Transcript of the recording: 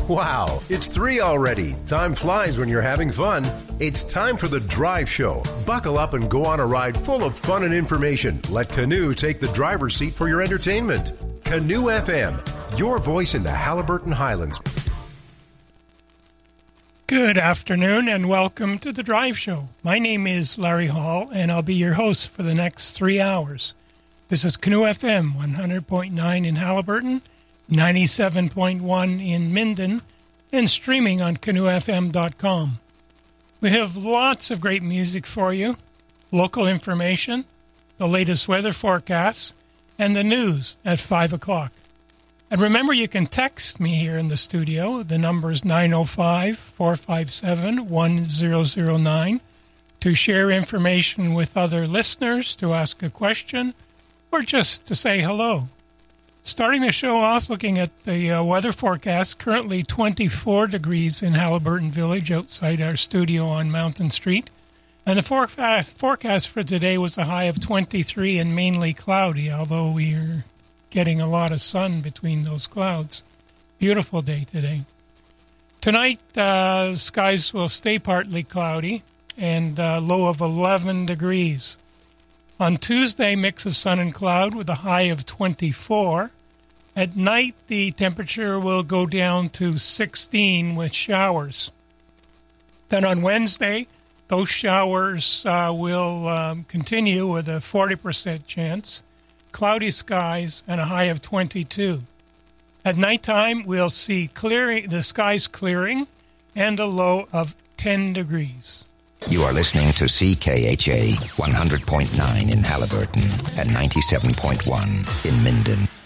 Wow, it's 3 already. Time flies when you're having fun. It's time for the Drive Show. Buckle up and go on a ride full of fun and information. Let Canoe take the driver's seat for your entertainment. Canoe FM, your voice in the Haliburton Highlands. Good afternoon and welcome to the Drive Show. My name is Larry Hall and I'll be your host for the next 3 hours. This is Canoe FM 100.9 in Haliburton, 97.1 in Minden, and streaming on canoefm.com. We have lots of great music for you, local information, the latest weather forecasts, and the news at 5 o'clock. And remember, you can text me here in the studio. The number is 905-457-1009 to share information with other listeners, to ask a question, or just to say hello. Starting the show off looking at the weather forecast, currently 24 degrees in Haliburton Village outside our studio on Mountain Street. And the forecast for today was a high of 23 and mainly cloudy, although we're getting a lot of sun between those clouds. Beautiful day today. Tonight, skies will stay partly cloudy and low of 11 degrees. On Tuesday, mix of sun and cloud with a high of 24. At night, the temperature will go down to 16 with showers. Then on Wednesday, those showers will continue with a 40% chance, cloudy skies, and a high of 22. At nighttime, we'll see the skies clearing and a low of 10 degrees. You are listening to CKHA 100.9 in Haliburton and 97.1 in Minden.